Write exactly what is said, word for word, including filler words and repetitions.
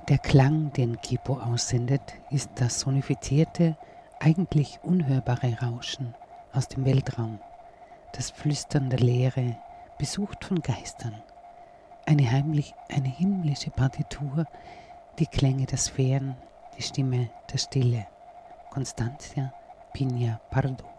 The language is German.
Der Klang, den Kipo aussendet, ist das sonifizierte, eigentlich unhörbare Rauschen aus dem Weltraum, das Flüstern der Leere, besucht von Geistern, eine, heimlich, eine himmlische Partitur, die Klänge der Sphären, die Stimme der Stille. Constancia Piña Pardo.